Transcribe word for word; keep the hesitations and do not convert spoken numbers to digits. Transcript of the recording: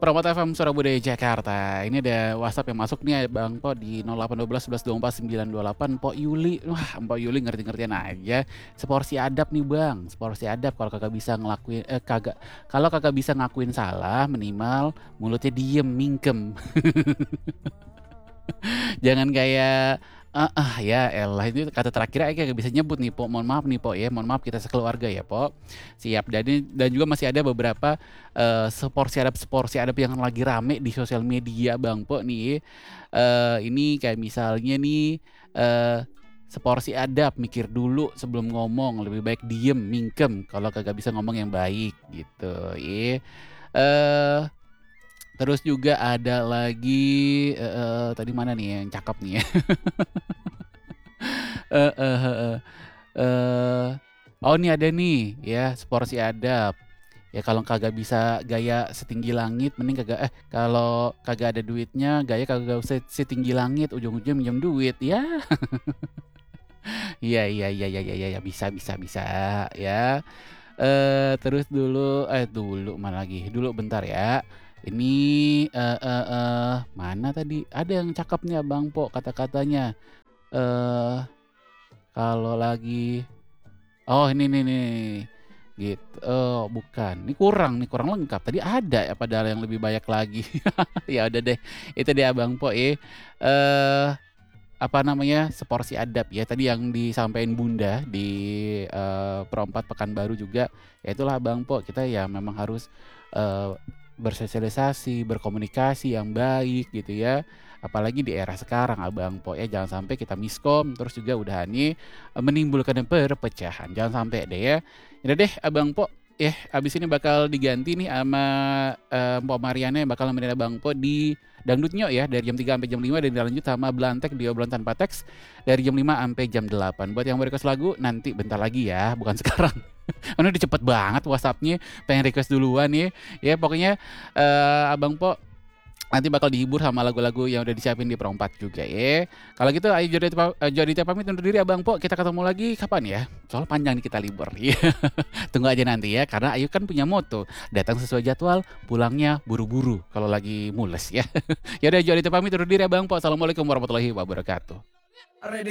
Permata F M Surabaya Jakarta. Ini ada WhatsApp yang masuk nih Bang Po di nol delapan satu dua satu satu dua empat sembilan dua delapan. Mpok Yuli. Wah, Mpok Yuli ngerti-ngertian aja. Seporsi adab nih Bang. Seporsi adab kalau kagak bisa ngelakuin eh kagak kalau kagak bisa ngakuin salah minimal mulutnya diem mingkem. Jangan kayak ah ah, ya elah itu kata terakhir aja kagak bisa nyebut nih Po. Mohon maaf nih Po ya. Mohon maaf kita sekeluarga ya Po. Siap. Dan ini- dan juga masih ada beberapa eh, seporsi adab seporsi adab yang lagi rame di sosial media Bang Po nih. Eh ini kayak misalnya nih eh seporsi adab mikir dulu sebelum ngomong, lebih baik diem mingkem kalau kagak bisa ngomong yang baik gitu. Iya. Eh terus juga ada lagi eh, eh, tadi mana nih yang cakep nih ya? Eh, eh, eh, eh. Eh, oh ini ada nih ya seporsi adab. Ya kalau kagak bisa gaya setinggi langit, mending kagak eh kalau kagak ada duitnya, gaya kagak usah setinggi langit, ujung-ujungnya minjem duit. Ya, iya iya iya iya iya ya, bisa bisa bisa ya. Eh terus dulu eh dulu mana lagi? Dulu bentar ya. Ini eh eh, eh, mana tadi? Ada yang cakep nih Abang Po kata-katanya. Eh kalau lagi oh ini nih nih. Gitu. Oh, bukan. Ini kurang nih, kurang lengkap. Tadi ada ya padahal yang lebih banyak lagi. Ya udah deh. Itu dia Abang Po ya. Eh apa namanya? Seporsi adab ya. Tadi yang disampaikan Bunda di eh, Perempat Pekanbaru juga. Ya itulah Abang Po. Kita ya memang harus eh, bersosialisasi, berkomunikasi yang baik gitu ya. Apalagi di era sekarang Abang Po ya jangan sampai kita miskom terus juga udah nih eh, menimbulkan perpecahan. Jangan sampai deh ya. Udah deh Abang Po ya abis ini bakal diganti nih sama eh, Mpok Mariana yang bakal nemenin Abang Po di Dangdutnya ya dari jam tiga sampai jam lima dan dilanjut sama Belantek di obrolan tanpa teks dari jam lima sampai jam delapan. Buat yang mau request lagu nanti bentar lagi ya, bukan sekarang. Karena udah cepet banget WhatsAppnya, pengen request duluan ya. Ya pokoknya eh, Abang Po nanti bakal dihibur sama lagu-lagu yang udah disiapin di Perompat juga ya. Kalau gitu ayo Jodita pa- eh, Jodita pamit undur diri Abang Po. Kita ketemu lagi kapan ya? Soalnya panjang nih kita libur. Iya. Tunggu aja nanti ya karena Ayu kan punya moto, datang sesuai jadwal, pulangnya buru-buru kalau lagi mules ya. Ya udah Jodita pamit undur diri Abang Po. Assalamualaikum warahmatullahi wabarakatuh. Ready